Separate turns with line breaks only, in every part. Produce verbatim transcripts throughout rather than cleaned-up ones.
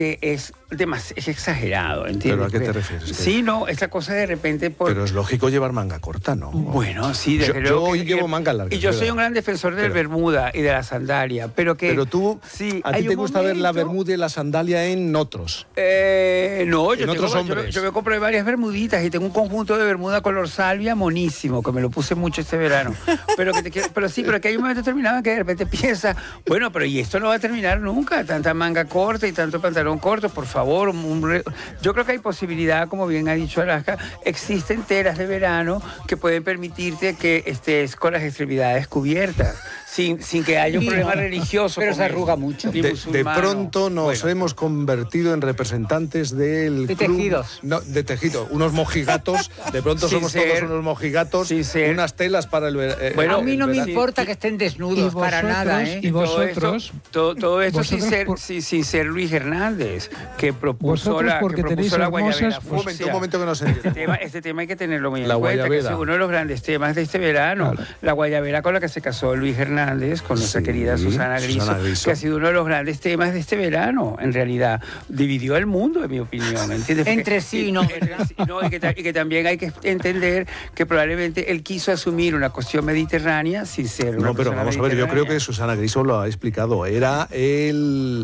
es, demas es exagerado, ¿entiendes?
¿Pero a qué te refieres? ¿Qué?
Sí, no, esta cosa de repente... Por...
Pero es lógico llevar manga corta, ¿no?
Bueno, sí, desde
yo,
luego
yo hoy
que,
llevo manga larga.
Y yo soy un gran defensor del
pero,
bermuda y de la sandalia, pero que...
Pero tú,
sí,
¿a ti te gusta momento... ver la bermuda y la sandalia en otros?
Eh, no, yo,
en
tengo,
otros hombres.
yo, yo me compré varias bermuditas y tengo un conjunto de bermuda color salvia monísimo, que me lo puse mucho este verano. Pero que te quiero, pero sí, pero que hay un momento determinado que de repente piensas, bueno, pero y esto no va a terminar nunca, tanta manga corta y tanto pantalón corto, por favor. Un, yo creo que hay posibilidad, como bien ha dicho Alaska, existen telas de verano que pueden permitirte que estés con las extremidades cubiertas, sin, sin que haya un problema religioso.
Pero se arruga mucho.
De, de pronto nos bueno, hemos convertido en representantes del
de
club,
tejidos.
No, de tejido, unos mojigatos, de pronto sin somos ser, todos unos mojigatos, unas telas para el verano. Eh,
bueno, a mí no me
verano.
importa que estén desnudos, para nada, ¿eh?
Y vosotros...
Todo esto, todo, todo esto sin, ser,
por...
sin, sin ser Luis Hernández, que propuso la,
porque
que propuso la guayabera.
Un momento, un momento que no se entiende.
Este tema, este tema hay que tenerlo muy en
la
cuenta,
guayabera.
que es uno de los grandes temas de este verano. Claro. La guayabera con la que se casó Luis Hernández, con nuestra sí, querida Susana Griso, Susana Griso, que ha sido uno de los grandes temas de este verano, en realidad. Dividió el mundo, en mi opinión, ¿entiendes?
Entre sí,
y,
¿no?
Entre sí, no y, que, y que también hay que entender que probablemente él quiso asumir una cuestión mediterránea sin ser una
No, pero vamos a ver, yo creo que Susana Griso lo ha explicado. Era el,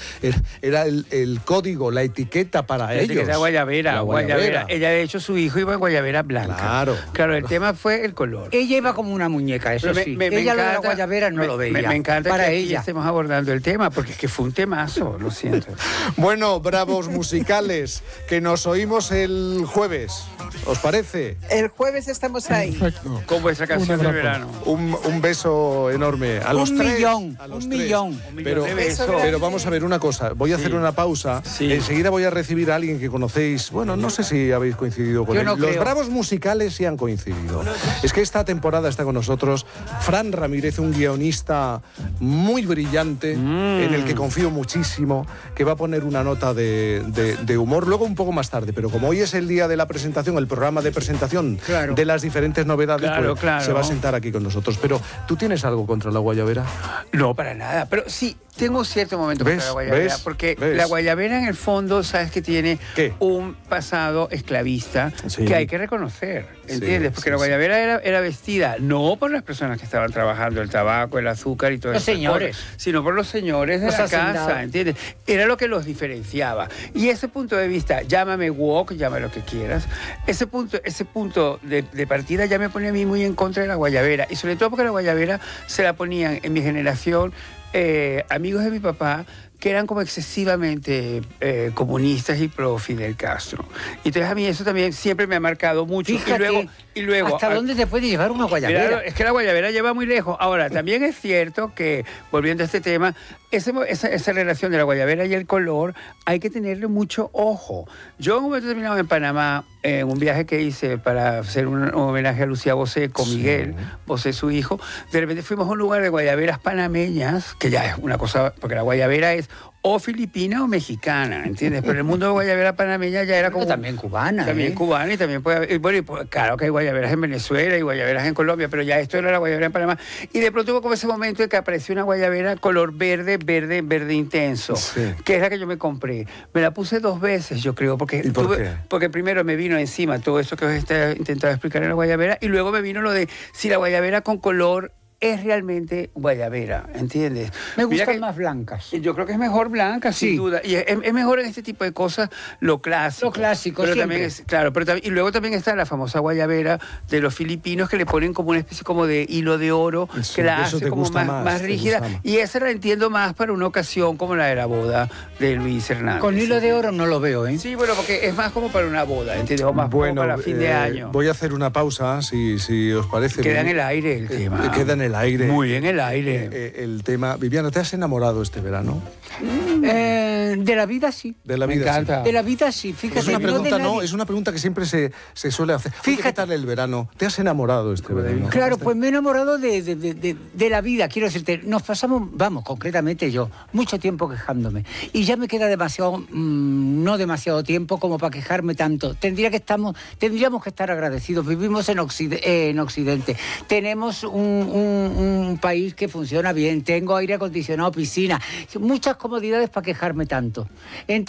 era el, el código, la etiqueta para
la
ellos.
Etiqueta guayabera,
la guayabera.
guayabera. Ella, de hecho, su hijo iba en guayabera blanca.
Claro.
Claro, el tema fue el color.
Ella iba como una muñeca, eso
me,
sí.
Me, me
ella
encanta,
lo de la guayabera no
me,
lo veía.
Me, me encanta
para
que
ella
estemos abordando el tema, porque es que fue un temazo, lo siento.
Bueno, bravos musicales, que nos oímos el jueves. ¿Os parece?
El jueves estamos ahí.
Perfecto.
Con vuestra canción de verano.
Un, un beso enorme. A los
un,
tres,
millón,
a los
un
tres.
millón,
un millón.
Pero,
de besos.
pero vamos a ver una cosa. Voy a hacer sí. una pausa.
Sí.
Enseguida voy a recibir a alguien que conocéis. Bueno, no sé si habéis coincidido con
Yo
él.
No
los
creo.
bravos musicales sí han coincidido. Es que esta temporada está con nosotros Fran Ramírez, un guionista muy brillante, mm. en el que confío muchísimo, que va a poner una nota de, de, de humor luego un poco más tarde. Pero como hoy es el día de la presentación, el programa de presentación
claro.
de las diferentes novedades,
claro,
pues,
claro.
se va a sentar aquí con nosotros. Pero, ¿tú tienes algo contra la guayabera?
No, para nada. Pero sí, tengo un cierto momento contra la guayabera.
¿Ves?
Porque
¿Ves?
la guayabera, en el fondo, sabes que tiene
¿Qué?
un pasado esclavista
sí.
que hay que reconocer, ¿entiendes?
Sí,
porque
sí,
la guayabera era, era vestida no por las personas que estaban trabajando el tabaco, el azúcar y todo eso.
Los señores.
Cosas, sino por los señores de
los
la
hacendados.
casa, ¿entiendes? Era lo que los diferenciaba. Y ese punto de vista, llámame woke, llámame lo que quieras, ese punto, ese punto de, de partida ya me pone a mí muy en contra de la guayabera. Y sobre todo porque la guayabera se la ponían en mi generación eh, amigos de mi papá que eran como excesivamente eh, comunistas y pro Fidel Castro. Y entonces a mí eso también siempre me ha marcado mucho.
Fíjate,
y luego, y luego
¿hasta
a,
dónde te puede llevar una guayabera?
Claro, es que la guayabera lleva muy lejos. Ahora, también es cierto que, volviendo a este tema, ese, esa, esa relación de la guayabera y el color, hay que tenerle mucho ojo. Yo en un momento determinado en Panamá, en un viaje que hice para hacer un, un homenaje a Lucía Bosé con sí. Miguel Bosé, su hijo, de repente fuimos a un lugar de guayaberas panameñas, que ya es una cosa, porque la guayabera es o filipina o mexicana, ¿entiendes? Pero el mundo de guayabera panameña ya era como...
Pero también cubana,
También
¿eh?
cubana y también puede haber... Bueno, y pues, claro que hay guayaberas en Venezuela y guayaberas en Colombia, pero ya esto era la guayabera en Panamá. Y de pronto hubo como ese momento en que apareció una guayabera color verde, verde, verde intenso, sí. que es la que yo me compré. Me la puse dos veces, yo creo, porque...
¿Y por
tuve,
qué?
Porque primero me vino encima todo eso que os he intentado explicar en la guayabera y luego me vino lo de si la guayabera con color es realmente guayabera, ¿entiendes?
Me gustan
que,
más blancas.
Yo creo que es mejor blanca,
sí.
sin duda. Y es, es mejor en este tipo de cosas lo clásico.
Lo clásico,
pero
siempre.
También es, claro, pero también, y luego también está la famosa guayabera de los filipinos que le ponen como una especie como de hilo de oro
sí,
que la hace como más,
más,
más rígida. Más. Y esa la entiendo más para una ocasión como la de la boda de Luis Hernández.
Con hilo de oro no lo veo, ¿eh?
Sí, bueno, porque es más como para una boda, ¿entiendes? O más
bueno,
como para fin de
eh,
año.
Voy a hacer una pausa, si, si os parece.
Queda
bien.
en el aire el tema.
Eh, queda en el aire.
Muy bien. El aire.
Eh, el tema. Viviana, ¿te has enamorado este verano?
Eh, de la vida sí.
De la
Me
vida
encanta.
sí.
De la vida sí, fíjate.
Es una
no
pregunta,
de
no, es una pregunta que siempre se, se suele hacer.
Fíjate.
¿Qué tal el verano? ¿Te has enamorado este verano?
Claro, pues me he enamorado de, de, de, de, de la vida, quiero decirte. Nos pasamos, vamos, concretamente yo, mucho tiempo quejándome. Y ya me queda demasiado, mmm, no demasiado tiempo como para quejarme tanto. Tendría que estamos, tendríamos que estar agradecidos. Vivimos en, Occid eh, en Occidente. Tenemos un, un, un país que funciona bien. Tengo aire acondicionado, piscina. Muchas comodidades para quejarme tanto. Entonces,